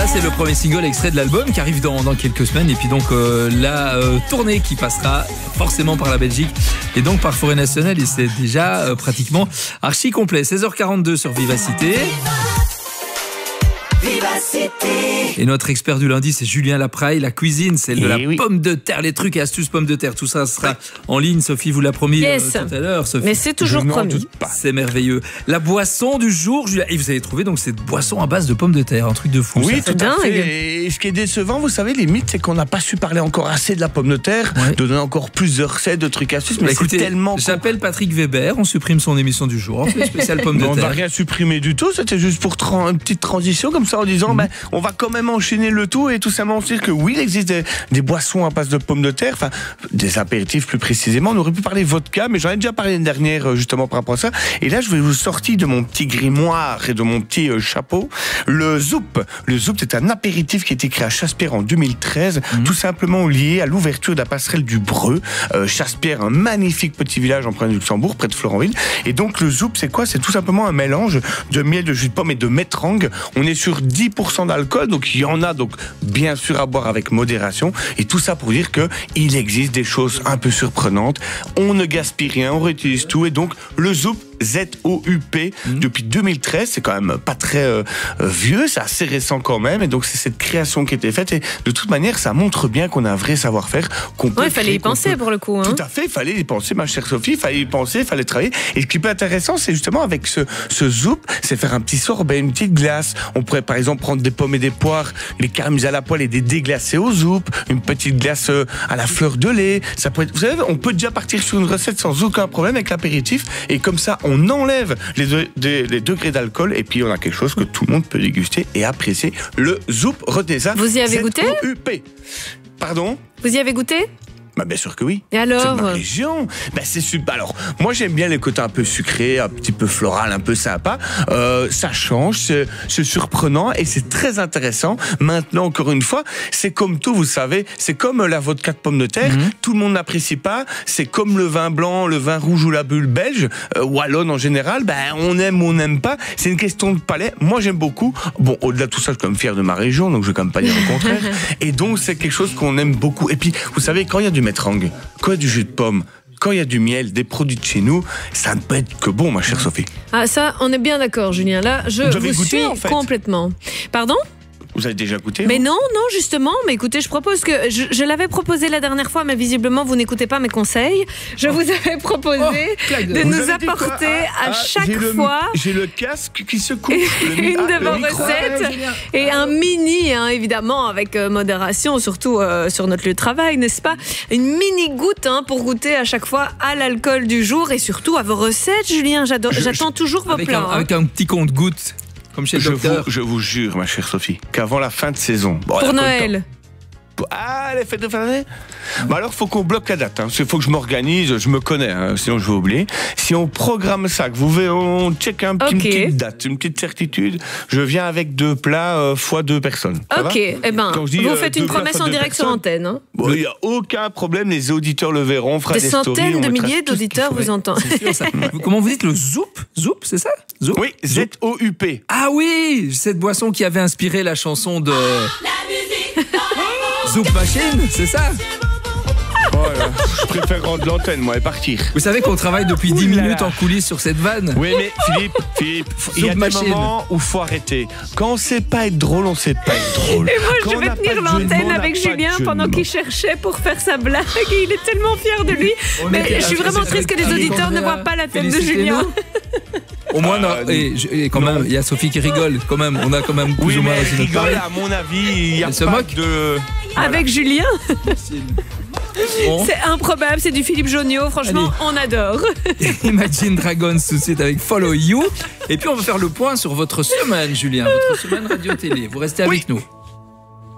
c'est le premier single extrait de l'album qui arrive dans quelques semaines. Et puis donc la tournée qui passera forcément par la Belgique et donc par Forêt Nationale. Et c'est déjà pratiquement archi complet. 16h42 sur Vivacité. Et notre expert du lundi, c'est Julien Lapraille. La cuisine, c'est de la pomme de terre, les trucs et astuces pommes de terre. Tout ça sera en ligne. Sophie vous l'a promis tout à l'heure. Sophie. Mais c'est toujours promis. C'est merveilleux. La boisson du jour, Julien. Et vous avez trouvé donc cette boisson à base de pommes de terre, un truc de fou. Oui, ça. tout à fait. Et ce qui est décevant, vous savez, les mythes, c'est qu'on n'a pas su parler encore assez de la pomme de terre, de donner encore plus de recettes, de trucs astuces. Mais écoutez, c'est tellement. J'appelle Patrick Weber. On supprime son émission du jour. On fait spécial pomme de terre. On ne va rien supprimer du tout. C'était juste pour une petite transition comme ça en disant, on va quand même enchaîner le tout et tout simplement dire que oui, il existe des boissons à base de pommes de terre, enfin des apéritifs plus précisément. On aurait pu parler vodka, mais j'en ai déjà parlé l'année dernière justement par rapport à ça. Et là, je vais vous sortir de mon petit grimoire et de mon petit chapeau le Zoop. Le Zoop, c'est un apéritif qui a été créé à Chassepierre en 2013, tout simplement lié à l'ouverture de la passerelle du Breu. Chassepierre, un magnifique petit village en province du Luxembourg, près de Florenville. Et donc le Zoop, c'est quoi? C'est tout simplement un mélange de miel, de jus de pomme et de métrangue. On est sur 10% d'alcool, donc il y en a donc bien sûr à boire avec modération. Et tout ça pour dire que il existe des choses un peu surprenantes. On ne gaspille rien, on réutilise tout. Et donc le Zoop, Z-O-U-P, depuis 2013, c'est quand même pas très vieux, c'est assez récent quand même, et donc c'est cette création qui a été faite, et de toute manière, ça montre bien qu'on a un vrai savoir-faire, qu'on peut. Il fallait y penser pour le coup. Tout à fait, il fallait y penser, ma chère Sophie, il fallait y penser, il fallait travailler. Et ce qui est intéressant, c'est justement avec ce Zoop, c'est faire un petit sorbet, une petite glace. On pourrait par exemple prendre des pommes et des poires, les caraméliser à la poêle et des déglacer au Zoop, une petite glace à la fleur de lait. Ça pourrait être, vous savez, on peut déjà partir sur une recette sans aucun problème avec l'apéritif, et comme ça, on enlève les degrés d'alcool et puis on a quelque chose que tout le monde peut déguster et apprécier. Le Zoop, retenez ça. Vous y avez goûté? Z-O-U-P. Pardon? Vous y avez goûté? Bien sûr que oui. Et alors? C'est ma région. C'est super. Alors, moi j'aime bien les côtés un peu sucrés, un petit peu floral, un peu sympa. Ça change, c'est surprenant et c'est très intéressant. Maintenant, encore une fois, c'est comme tout, vous savez, c'est comme la vodka de pomme de terre. Tout le monde n'apprécie pas. C'est comme le vin blanc, le vin rouge ou la bulle belge, wallonne en général. On aime ou on n'aime pas. C'est une question de palais. Moi, j'aime beaucoup. Bon, au-delà de tout ça, je suis quand même fier de ma région, donc je vais quand même pas dire le contraire. Et donc, c'est quelque chose qu'on aime beaucoup. Et puis, vous savez, quand il y a du métrangue, quand il y a du jus de pomme, quand il y a du miel, des produits de chez nous, ça ne peut être que bon, ma chère Sophie. Ah, ça, on est bien d'accord, Julien. Là, je vous suis complètement. Pardon? Vous avez déjà goûté? Mais non, justement. Mais écoutez, je propose que... Je l'avais proposé la dernière fois, mais visiblement, vous n'écoutez pas mes conseils. Je vous avais proposé de nous apporter à chaque fois... J'ai le casque qui se coupe. Une de vos recettes. Et un mini, évidemment, avec modération, surtout sur notre lieu de travail, n'est-ce pas? Une mini goutte pour goûter à chaque fois à l'alcool du jour et surtout à vos recettes, Julien. J'attends toujours vos plans. Avec un petit compte-goutte. Comme chez le docteur. Je vous jure, ma chère Sophie, qu'avant la fin de saison... Pour Noël. Les fêtes de fin d'année. Alors, il faut qu'on bloque la date. Il faut que je m'organise, je me connais, sinon je vais oublier. Si on programme ça, que on check une petite date, une petite certitude, je viens avec 2 plats fois 2 personnes. Ok, vous faites une promesse en direct sur antenne. Il n'y a aucun problème, les auditeurs le verront, on fera des stories. Des centaines de milliers d'auditeurs vous entendent. Comment vous dites le Zoop? Zoop, c'est ça? Zoop? Oui, Z-O-U-P. Ah oui, cette boisson qui avait inspiré la chanson de... Zoop Machine, c'est ça? Voilà, je préfère rendre l'antenne, moi, et partir. Vous savez qu'on travaille depuis 10 minutes en coulisses sur cette vanne. Oui, mais Philippe, il y a des moments où il faut arrêter. Quand on sait pas être drôle, on sait pas être drôle. Et moi, je vais tenir l'antenne avec Julien pendant qu'il cherchait pour faire sa blague. Et il est tellement fier de lui. Mais je suis vraiment triste que les auditeurs ne voient pas la tête de Julien. Au moins, quand même, il y a Sophie qui rigole. Quand même, on a quand même plus ou moins aussi notre rigole, à mon avis, il y a pas de... Avec Julien. C'est improbable, c'est du Philippe Jonniot. Franchement, on adore. Imagine Dragons tout de suite avec Follow You. Et puis, on va faire le point sur votre semaine, Julien. Votre semaine radio-télé. Vous restez avec nous.